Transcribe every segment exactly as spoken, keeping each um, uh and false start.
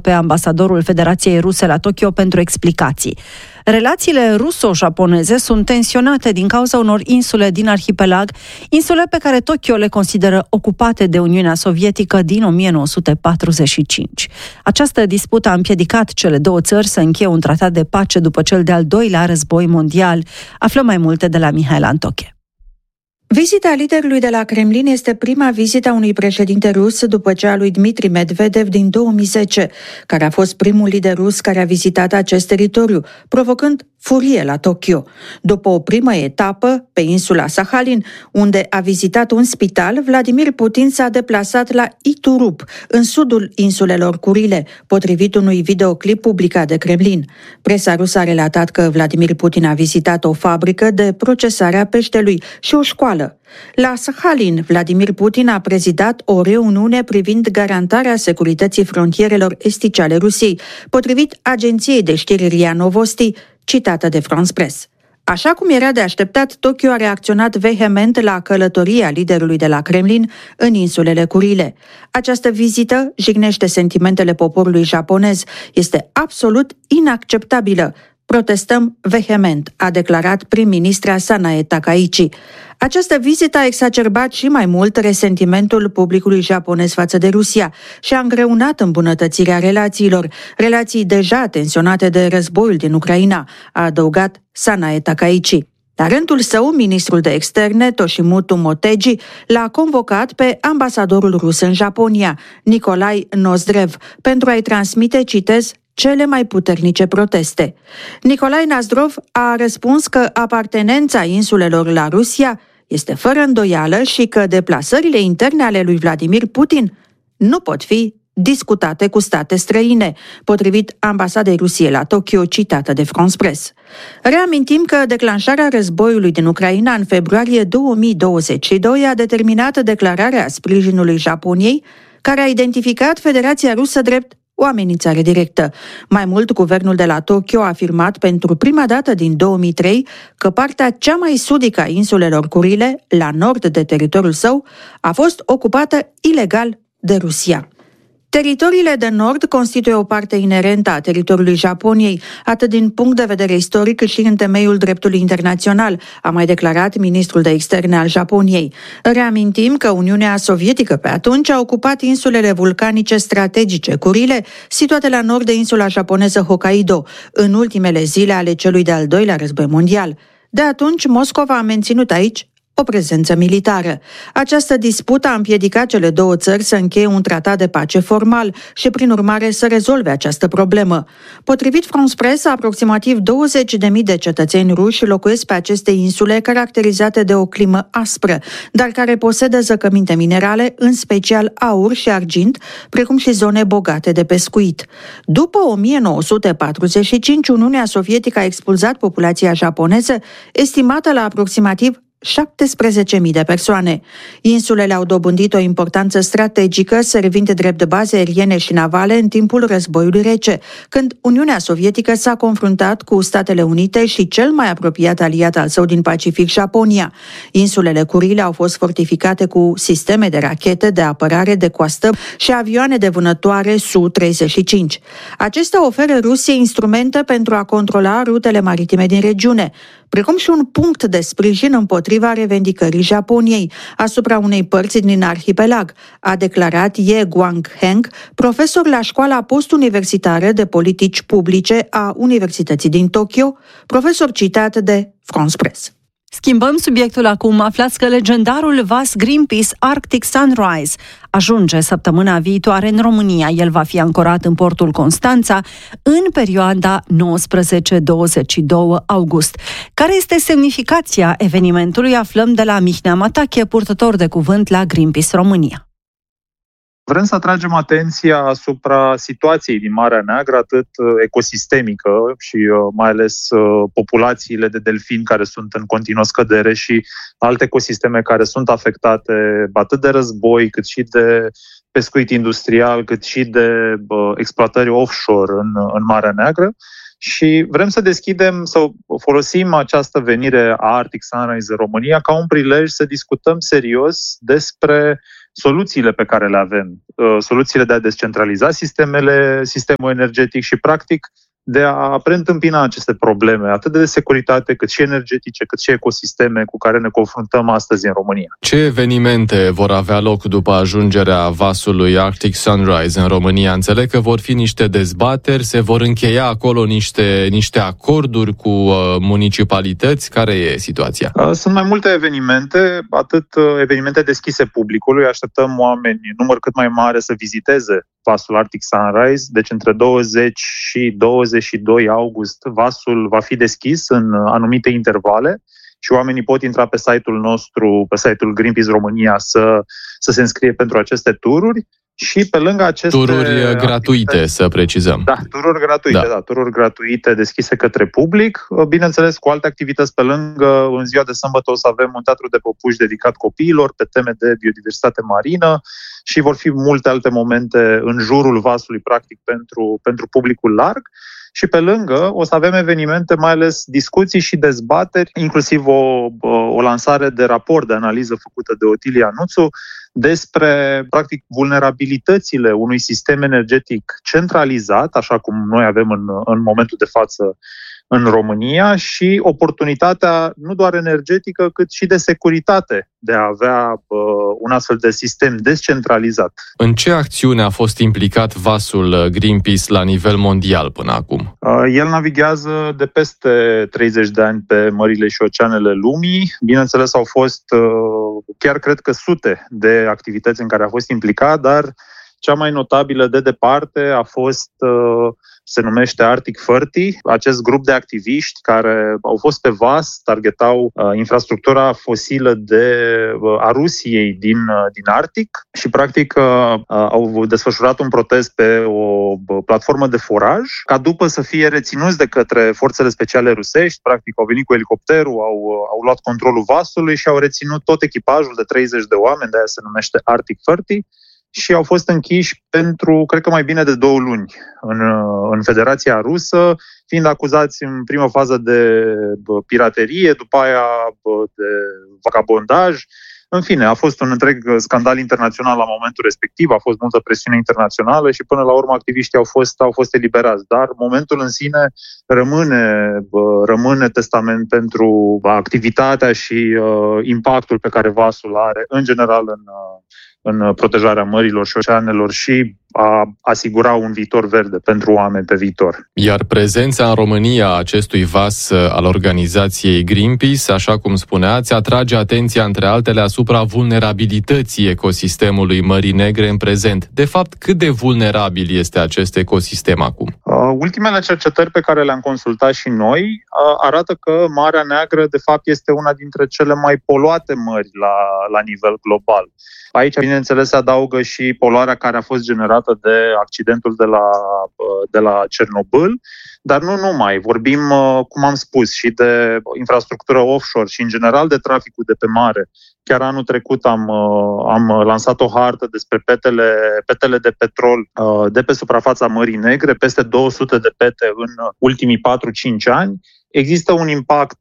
pe ambasadorul Federației Ruse la Tokyo pentru explicații. Relațiile ruso-japoneze sunt tensionate din cauza unor insule din arhipelag, insule pe care Tokyo le consideră ocupate de Uniunea Sovietică din o mie nouă sute patruzeci și cinci. Această dispută a împiedicat cele două țări să încheie un tratat de pace după cel de-al doilea război mondial. Aflăm mai multe de la Mihaela Antoche. Vizita liderului de la Kremlin este prima vizită a unui președinte rus după cea a lui Dmitri Medvedev din două mii zece, care a fost primul lider rus care a vizitat acest teritoriu, provocând furie la Tokyo. După o primă etapă, pe insula Sahalin, unde a vizitat un spital, Vladimir Putin s-a deplasat la Iturup, în sudul insulelor Curile, potrivit unui videoclip publicat de Kremlin. Presa rusă a relatat că Vladimir Putin a vizitat o fabrică de procesare a peștelui și o școală. La Sahalin, Vladimir Putin a prezidat o reuniune privind garantarea securității frontierelor estice ale Rusiei, potrivit agenției de știri R I A Novosti, citată de France Press. Așa cum era de așteptat, Tokyo a reacționat vehement la călătoria liderului de la Kremlin în insulele Curile. Această vizită jignește sentimentele poporului japonez. Este absolut inacceptabilă. Protestăm vehement, a declarat prim-ministra Sanae Takaichi. Această vizită a exacerbat și mai mult resentimentul publicului japonez față de Rusia și a îngreunat îmbunătățirea relațiilor, relații deja tensionate de războiul din Ucraina, a adăugat Sanae Takaichi. La rândul său, ministrul de externe, Toshimitsu Motegi, l-a convocat pe ambasadorul rus în Japonia, Nikolai Nozdrev, pentru a-i transmite, citez, cele mai puternice proteste. Nikolai Nozdrev a răspuns că apartenența insulelor la Rusia este fără îndoială și că deplasările interne ale lui Vladimir Putin nu pot fi discutate cu state străine, potrivit ambasadei Rusiei la Tokyo, citată de France Press. Reamintim că declanșarea războiului din Ucraina în februarie două mii douăzeci și doi a determinat declararea sprijinului Japoniei, care a identificat Federația Rusă drept o amenințare directă. Mai mult, guvernul de la Tokyo a afirmat pentru prima dată din două mii trei că partea cea mai sudică a insulelor Curile, la nord de teritoriul său, a fost ocupată ilegal de Rusia. Teritoriile de nord constituie o parte inerentă a teritoriului Japoniei, atât din punct de vedere istoric cât și în temeiul dreptului internațional, a mai declarat ministrul de externe al Japoniei. Reamintim că Uniunea Sovietică pe atunci a ocupat insulele vulcanice strategice Curile, situate la nord de insula japoneză Hokkaido, în ultimele zile ale celui de-al doilea război mondial. De atunci, Moscova a menținut aici o prezență militară. Această dispută a împiedicat cele două țări să încheie un tratat de pace formal și, prin urmare, să rezolve această problemă. Potrivit France Press, aproximativ douăzeci de mii de cetățeni ruși locuiesc pe aceste insule caracterizate de o climă aspră, dar care posedă zăcăminte minerale, în special aur și argint, precum și zone bogate de pescuit. După o mie nouă sute patruzeci și cinci, Uniunea Sovietică a expulzat populația japoneză, estimată la aproximativ șaptesprezece mii de persoane. Insulele au dobândit o importanță strategică, servind drept baze aeriene și navale în timpul războiului rece, când Uniunea Sovietică s-a confruntat cu Statele Unite și cel mai apropiat aliat al său din Pacific, Japonia. Insulele Curile au fost fortificate cu sisteme de rachete de apărare de coastă și avioane de vânătoare S U treizeci și cinci. Acestea oferă Rusiei instrumente pentru a controla rutele maritime din regiune, precum și un punct de sprijin împotriva revendicării Japoniei asupra unei părți din arhipelag, a declarat Ye Guangheng, profesor la școala postuniversitară de politici publice a Universității din Tokyo, profesor citat de France Press. Schimbăm subiectul acum. Aflați că legendarul vas Greenpeace Arctic Sunrise ajunge săptămâna viitoare în România. El va fi ancorat în portul Constanța în perioada nouăsprezece douăzeci și doi august. Care este semnificația evenimentului? Aflăm de la Mihnea Matache, purtător de cuvânt la Greenpeace România. Vrem să atragem atenția asupra situației din Marea Neagră, atât ecosistemică și mai ales populațiile de delfini care sunt în continuă scădere și alte ecosisteme care sunt afectate atât de război, cât și de pescuit industrial, cât și de exploatări offshore în, în Marea Neagră. Și vrem să deschidem, să folosim această venire a Arctic Sunrise în România ca un prilej să discutăm serios despre soluțiile pe care le avem, soluțiile de a descentraliza sistemele, sistemul energetic și, practic, de a preîntâmpina aceste probleme, atât de securitate, cât și energetice, cât și ecosisteme cu care ne confruntăm astăzi în România. Ce evenimente vor avea loc după ajungerea vasului Arctic Sunrise în România? Înțeleg că vor fi niște dezbateri, se vor încheia acolo niște, niște acorduri cu uh, municipalități. Care e situația? Sunt mai multe evenimente, atât evenimente deschise publicului. Așteptăm oameni, număr cât mai mare, să viziteze vasul Arctic Sunrise, deci între douăzeci și douăzeci și doi august vasul va fi deschis în anumite intervale și oamenii pot intra pe site-ul nostru, pe site-ul Greenpeace România, să, să se înscrie pentru aceste tururi. Și pe lângă aceste... Tururi gratuite, să precizăm. Da, tururi gratuite, da. da, tururi gratuite deschise către public. Bineînțeles, cu alte activități pe lângă, în ziua de sâmbătă o să avem un teatru de păpuși dedicat copiilor pe teme de biodiversitate marină și vor fi multe alte momente în jurul vasului, practic, pentru, pentru publicul larg. Și pe lângă o să avem evenimente, mai ales discuții și dezbateri, inclusiv o, o lansare de raport de analiză făcută de Otilia Nuțu despre, practic, vulnerabilitățile unui sistem energetic centralizat, așa cum noi avem în, în momentul de față în România, și oportunitatea nu doar energetică, cât și de securitate de a avea uh, un astfel de sistem descentralizat. În ce acțiune a fost implicat vasul Greenpeace la nivel mondial până acum? Uh, el navighează de peste treizeci de ani pe mările și oceanele lumii. Bineînțeles, au fost uh, chiar cred că sute de activități în care a fost implicat, dar cea mai notabilă de departe a fost, se numește Arctic treizeci, acest grup de activiști care au fost pe vas, targetau infrastructura fosilă de, a Rusiei din, din Arctic și practic au desfășurat un protest pe o platformă de foraj, ca după să fie reținuți de către forțele speciale rusești. Practic au venit cu elicopterul, au, au luat controlul vasului și au reținut tot echipajul de treizeci de oameni, de-aia se numește Arctic treizeci, și au fost închiși pentru, cred că mai bine de două luni în, în Federația Rusă, fiind acuzați în prima fază de piraterie, după aia de vagabondaj. În fine, a fost un întreg scandal internațional la momentul respectiv, a fost multă presiune internațională și până la urmă activiștii au fost, au fost eliberați. Dar momentul în sine rămâne, rămâne testament pentru activitatea și uh, impactul pe care vasul are în general în, uh, în protejarea mărilor și oceanelor și a asigura un viitor verde pentru oameni pe viitor. Iar prezența în România a acestui vas al organizației Greenpeace, așa cum spuneați, atrage atenția, între altele, asupra vulnerabilității ecosistemului Mării Negre în prezent. De fapt, cât de vulnerabil este acest ecosistem acum? Uh, ultimele cercetări pe care le-am consultat și noi uh, arată că Marea Neagră, de fapt, este una dintre cele mai poluate mări la, la nivel global. Aici, bineînțeles, se adaugă și poluarea care a fost generată de accidentul de la, de la Cernobâl, dar nu numai. Vorbim, cum am spus, și de infrastructură offshore și, în general, de traficul de pe mare. Chiar anul trecut am, am lansat o hartă despre petele, petele de petrol de pe suprafața Mării Negre, peste două sute de pete în ultimii patru cinci ani. Există un impact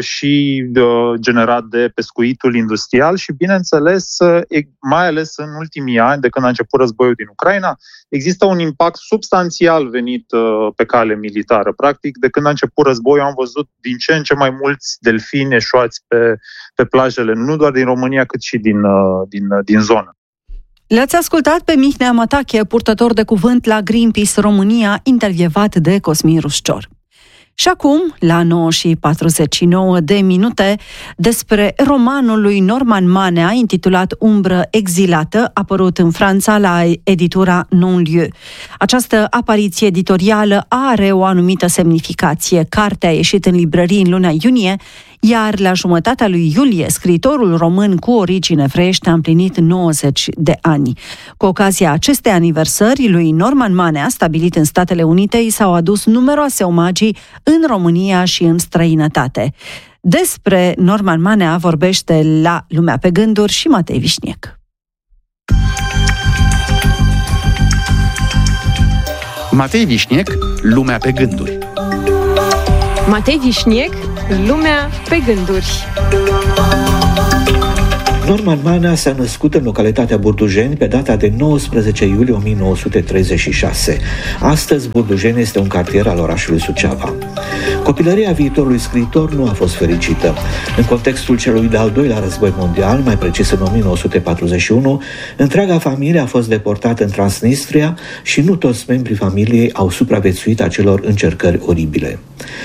și generat de pescuitul industrial și, bineînțeles, mai ales în ultimii ani, de când a început războiul din Ucraina, există un impact substanțial venit pe cale militară. Practic, de când a început războiul, am văzut din ce în ce mai mulți delfini eșuați pe, pe plajele, nu doar din România, cât și din, din, din zonă. Le-ați ascultat pe Mihnea Matache, purtător de cuvânt la Greenpeace România, intervievat de Cosmin Ruscior. Și acum, la nouă și patruzeci și nouă de minute, despre romanul lui Norman Manea, intitulat Umbră exilată, apărut în Franța la editura Non-Lieu. Această apariție editorială are o anumită semnificație. Cartea a ieșit în librării în luna iunie, iar la jumătatea lui iulie, scriitorul român cu origine evreiește a împlinit nouăzeci de ani. Cu ocazia acestei aniversări lui Norman Manea, stabilit în Statele Unite, i s-au adus numeroase omagii în România și în străinătate. Despre Norman Manea vorbește la Lumea pe Gânduri și Matei Vișniec. Matei Vișniec, Lumea pe Gânduri. Matei Vișniec, Lumea pe Gânduri. Norman Manea s-a născut în localitatea Burdujeni pe data de nouăsprezece iulie o mie nouă sute treizeci și șase. Astăzi, Burdujeni este un cartier al orașului Suceava. Copilăria viitorului scriitor nu a fost fericită. În contextul celui de-al doilea război mondial, mai precis în o mie nouă sute patruzeci și unu, întreaga familie a fost deportată în Transnistria și nu toți membrii familiei au supraviețuit acelor încercări oribile.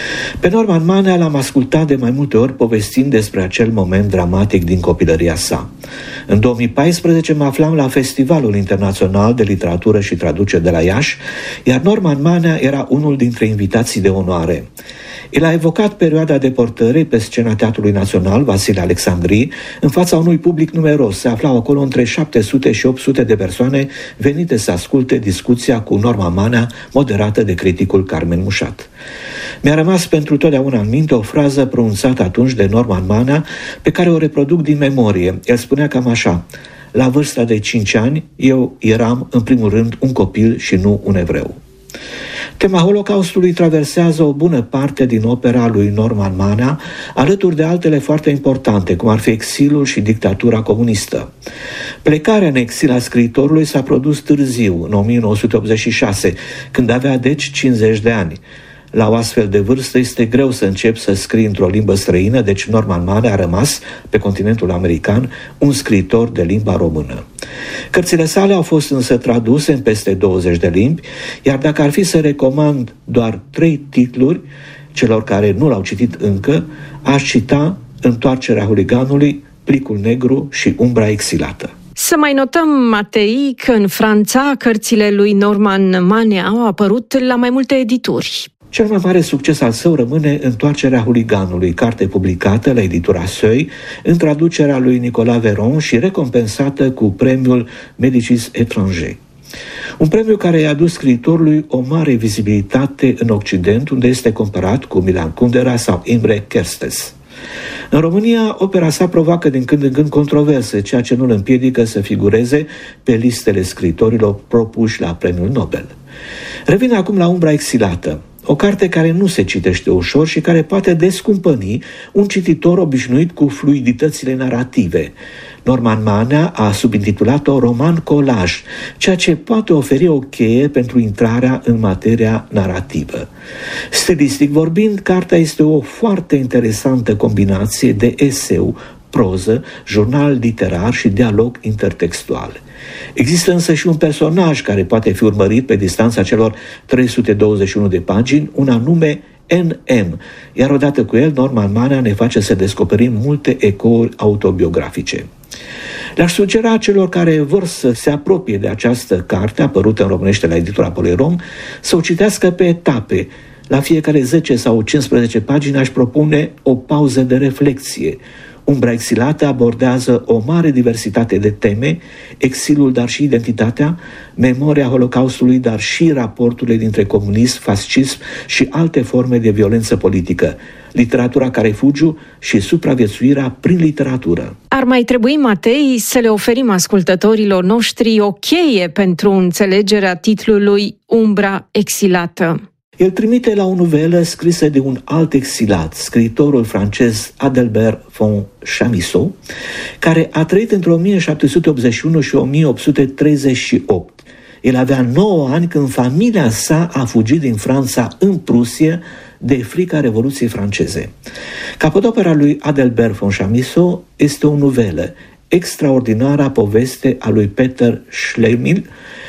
Pe Norman Manea l-am ascultat de mai multe ori povestind despre acel moment dramatic din copilăria sa. În două mii paisprezece mă aflam la Festivalul Internațional de Literatură și Traducere de la Iași, iar Norman Manea era unul dintre invitații de onoare. El a evocat perioada deportării pe scena Teatrului Național Vasile Alexandrii, în fața unui public numeros. Se aflau acolo între șapte sute și opt sute de persoane venite să asculte discuția cu Norman Manea, moderată de criticul Carmen Mușat. Mi-a rămas pentru totdeauna în minte o frază pronunțată atunci de Norman Manea, pe care o reproduc din memorie. El spunea cam așa: la vârsta de cinci ani, eu eram, în primul rând, un copil și nu un evreu. Tema Holocaustului traversează o bună parte din opera lui Norman Manea, alături de altele foarte importante, cum ar fi exilul și dictatura comunistă. Plecarea în exil a scriitorului s-a produs târziu, în o mie nouă sute optzeci și șase, când avea deci cincizeci de ani. La o astfel de vârstă este greu să începi să scrii într-o limbă străină, deci Norman Manea a rămas, pe continentul american, un scriitor de limba română. Cărțile sale au fost însă traduse în peste douăzeci de limbi, iar dacă ar fi să recomand doar trei titluri celor care nu l-au citit încă, aș cita Întoarcerea huliganului, Plicul negru și Umbra exilată. Să mai notăm, Matei, că în Franța cărțile lui Norman Manea au apărut la mai multe edituri. Cel mai mare succes al său rămâne Întoarcerea huliganului, carte publicată la editura Seuil, în traducerea lui Nicolas Veron și recompensată cu premiul Médicis Étranger. Un premiu care i-a adus scriitorului o mare vizibilitate în Occident, unde este comparat cu Milan Kundera sau Imre Kertész. În România, opera sa provoacă din când în când controverse, ceea ce nu îl împiedică să figureze pe listele scriitorilor propuși la premiul Nobel. Revin acum la Umbra exilată, o carte care nu se citește ușor și care poate descumpăni un cititor obișnuit cu fluiditățile narrative. Norman Manea a subintitulat-o roman colaj, ceea ce poate oferi o cheie pentru intrarea în materia narrativă. Stilistic vorbind, cartea este o foarte interesantă combinație de eseu, proză, jurnal literar și dialog intertextual. Există însă și un personaj care poate fi urmărit pe distanța celor trei sute douăzeci și unu de pagini, un anume N M, iar odată cu el, Norman Manea ne face să descoperim multe ecouri autobiografice. Le-aș sugera celor care vor să se apropie de această carte, apărută în românește la editura Polerom, să o citească pe etape. La fiecare zece sau cincisprezece pagini aș propune o pauză de reflexie. Umbra exilată abordează o mare diversitate de teme, exilul, dar și identitatea, memoria Holocaustului, dar și raporturile dintre comunism, fascism și alte forme de violență politică, literatura ca refugiu și supraviețuirea prin literatură. Ar mai trebui, Matei, să le oferim ascultătorilor noștri o cheie pentru înțelegerea titlului Umbra exilată. El trimite la o novelă scrisă de un alt exilat, scriitorul francez Adelbert von Chamisso, care a trăit între o mie șapte sute optzeci și unu și o mie opt sute treizeci și opt. El avea nouă ani când familia sa a fugit din Franța în Prusia de frica Revoluției franceze. Capodopera lui Adelbert von Chamisso este o novelă, extraordinara poveste a lui Peter Schlemil,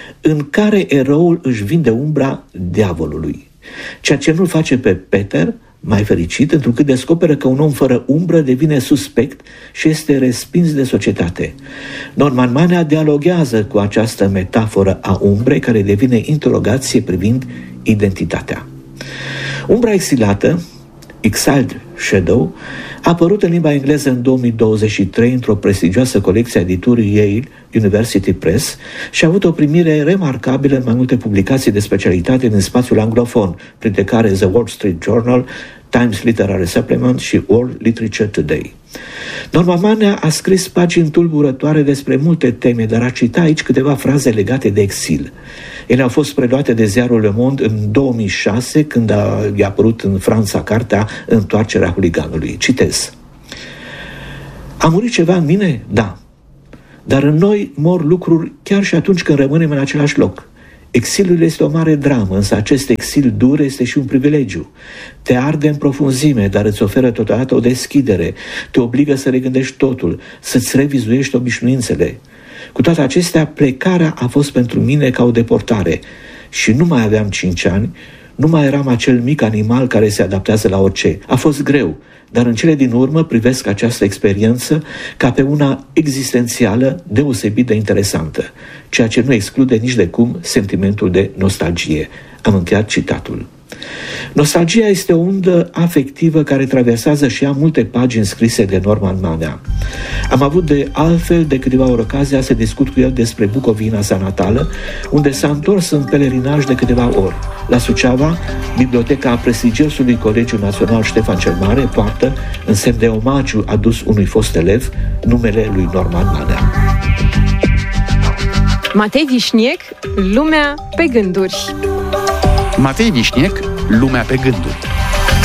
în care eroul își vinde umbra diavolului. Ceea ce nu-l face pe Peter mai fericit, întrucât descoperă că un om fără umbră devine suspect și este respins de societate. Norman Manea dialoghează cu această metaforă a umbrei, care devine interogație privind identitatea. Umbra exilată, Exiled Shadow, a apărut în limba engleză în două mii douăzeci și trei într-o prestigioasă colecție a editurii Yale University Press și a avut o primire remarcabilă în mai multe publicații de specialitate din spațiul anglofon, printre care The Wall Street Journal, Times Literary Supplement și World Literature Today. Norman Manea a scris pagini tulburătoare despre multe teme, dar a citat aici câteva fraze legate de exil. Ele au fost preluate de ziarul Le Monde în două mii șase, când a, i-a apărut în Franța cartea Întoarcerea huliganului. Citez. A murit ceva în mine? Da. Dar în noi mor lucruri chiar și atunci când rămânem în același loc. Exilul este o mare dramă, însă acest exil dur este și un privilegiu. Te arde în profunzime, dar îți oferă totodată o deschidere, te obligă să regândești totul, să-ți revizuiești obișnuințele. Cu toate acestea, plecarea a fost pentru mine ca o deportare și nu mai aveam cinci ani, nu mai eram acel mic animal care se adaptează la orice. A fost greu, dar în cele din urmă privesc această experiență ca pe una existențială deosebit de interesantă, ceea ce nu exclude nici de cum sentimentul de nostalgie. Am încheiat citatul. Nostalgia este o undă afectivă care traversează și ea multe pagini scrise de Norman Manea. Am avut de altfel de câteva ori ocazia să discut cu el despre Bucovina sa natală, unde s-a întors în pelerinaj de câteva ori. La Suceava, biblioteca prestigiosului Colegiu Național Ștefan cel Mare poartă, în semn de omagiu adus unui fost elev, numele lui Norman Manea. Matei Vișniec, Lumea pe gânduri. Matei Vișniec, Lumea pe gânduri.